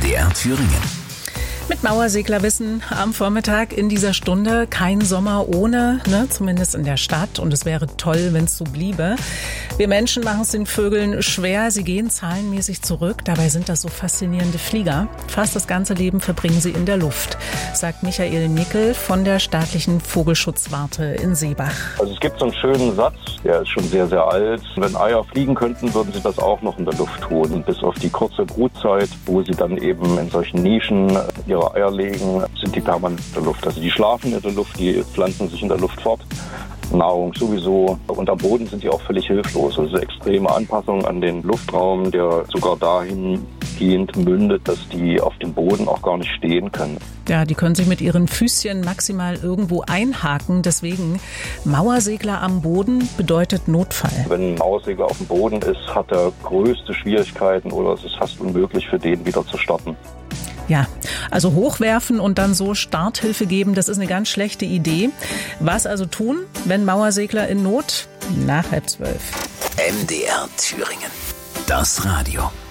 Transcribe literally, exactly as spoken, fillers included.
D R Thüringen. Mit Mauerseglerwissen am Vormittag in dieser Stunde. Kein Sommer ohne, ne? Zumindest in der Stadt. Und es wäre toll, wenn es so bliebe. Wir Menschen machen es den Vögeln schwer. Sie gehen zahlenmäßig zurück. Dabei sind das so faszinierende Flieger. Fast das ganze Leben verbringen sie in der Luft, sagt Michael Nickel von der staatlichen Vogelschutzwarte in Seebach. Also es gibt so einen schönen Satz, der ist schon sehr, sehr alt. Wenn Eier fliegen könnten, würden sie das auch noch in der Luft tun. Bis auf die kurze Brutzeit, wo sie dann eben in solchen Nischen ihre Eier legen, sind die permanent in der Luft. Also die schlafen in der Luft, die pflanzen sich in der Luft fort. Nahrung sowieso. Und am Boden sind die auch völlig hilflos. Also extreme Anpassung an den Luftraum, der sogar dahingehend mündet, dass die auf dem Boden auch gar nicht stehen können. Ja, die können sich mit ihren Füßchen maximal irgendwo einhaken. Deswegen Mauersegler am Boden bedeutet Notfall. Wenn ein Mauersegler auf dem Boden ist, hat er größte Schwierigkeiten oder es ist fast unmöglich für den wieder zu starten. Ja, also hochwerfen und dann so Starthilfe geben, das ist eine ganz schlechte Idee. Was also tun, wenn Mauersegler in Not? Nach halb zwölf. M D R Thüringen. Das Radio.